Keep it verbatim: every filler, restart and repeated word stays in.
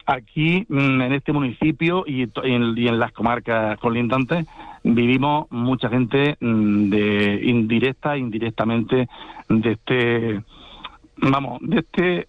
Aquí, en este municipio y en, y en las comarcas colindantes, vivimos mucha gente de indirecta, indirectamente, de este, vamos, de este